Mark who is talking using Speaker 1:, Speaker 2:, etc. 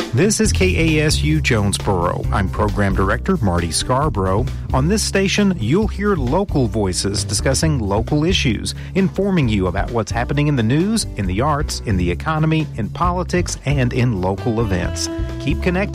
Speaker 1: This is KASU Jonesboro. I'm Program Director Marty Scarborough. On this station, you'll hear local voices discussing local issues, informing you about what's happening in the news, in the arts, in the economy, in politics, and in local events. Keep connected.